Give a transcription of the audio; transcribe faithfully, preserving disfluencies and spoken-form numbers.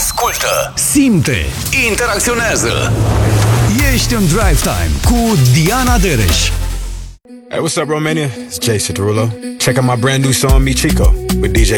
Ascultă, simte, interacționează. Ești în Drive Time cu Diana Dereș. Hey, what's up, Romania? It's Jason Derulo. Check out my brand new song, Mi Chico, with D J